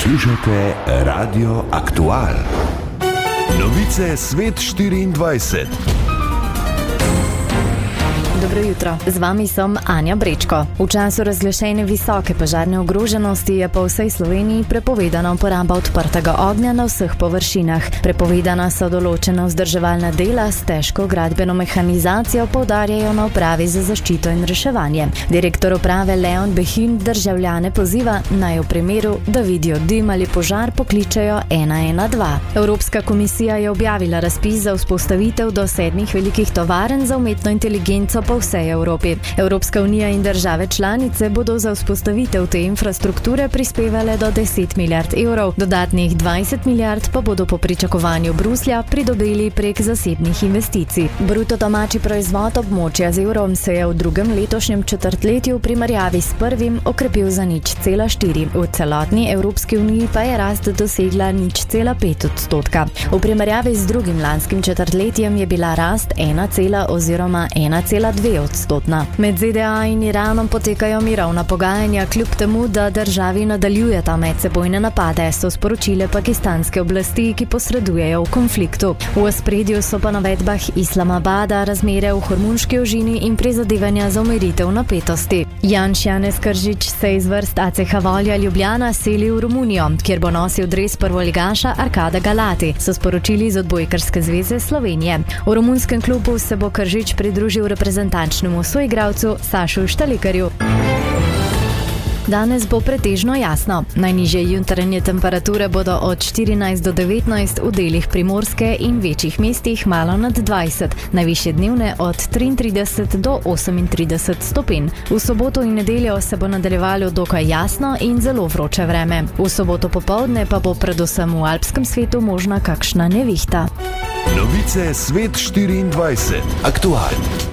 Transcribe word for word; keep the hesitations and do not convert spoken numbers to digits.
Poslušate Radio Aktual. Novice Svet štiriindvajset. Dobro jutro, z vami som Anja Brečko. V času razglašene visoke požarne ogroženosti je po vsej Sloveniji prepovedana uporaba odprtega ognja na vseh površinah. Prepovedana so določena vzdrževalna dela s težko gradbeno mehanizacijo, poudarjajo na upravi za zaščito in reševanje. Direktor uprave Leon Behin državljane poziva, naj v primeru, da vidijo dim ali požar, pokličejo ena ena dva. Evropska komisija je objavila razpis za vzpostavitev do sedmih velikih tovarn za umetno inteligenco po vsej Evropi. Evropska unija in države članice bodo za vzpostavitev te infrastrukture prispevale do deset milijard evrov, dodatnih dvajset milijard pa bodo po pričakovanju Bruslja pridobili prek zasebnih investicij. Bruto domači proizvod območja z evrom se je v drugem letošnjem četrtletju v primerjavi s prvim okrepil za nič cela štiri. V celotni Evropski uniji pa je rast dosegla nič cela pet odstotka. V primerjavi z drugim lanskim četrtletjem je bila rast ena cela oziroma ena cela dve odstotna. Med Z D A in Iranom potekajo mirovna pogajanja, kljub temu, da državi nadaljujeta medsebojne napade, so sporočile pakistanske oblasti, ki posredujejo v konfliktu. V ospredju so po navedbah Islamabada razmere v Hormunški ožini in prizadevanja za umiritev napetosti. Janš Janez Kržič se iz vrst A C H Volja Ljubljana seli v Romunijo, kjer bo nosil dres prvoligaša Arkada Galati, so sporočili iz Odbojkarske zveze Slovenije. V romunskem klubu se bo Kržič pridružil reprezentančnemu soigralcu Sašu Štalikarju. Danes bo pretežno jasno. Najnižje jutranje temperature bodo od štirinajst do devetnajst, v delih Primorske in večjih mestih malo nad dvajset, najvišje dnevne od triintrideset do osemintrideset stopinj. V soboto in nedeljo se bo nadaljevalo dokaj jasno in zelo vroče vreme. V soboto popoldne pa bo predvsem v alpskem svetu možna kakšna nevihta. Novice Svet štiriindvajset. Aktualni.